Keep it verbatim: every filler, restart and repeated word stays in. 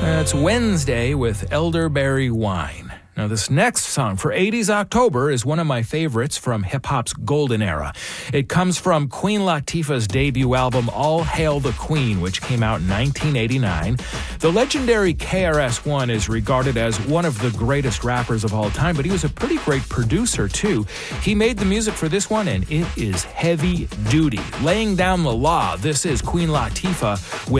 That's Wednesday with Elderberry Wine. Now, this next song for eighties October is one of my favorites from hip-hop's golden era. It comes from Queen Latifah's debut album, All Hail the Queen, which came out in nineteen eighty-nine. The legendary K R S One is regarded as one of the greatest rappers of all time, but he was a pretty great producer, too. He made the music for this one, and it is heavy duty. Laying down the law, this is Queen Latifah with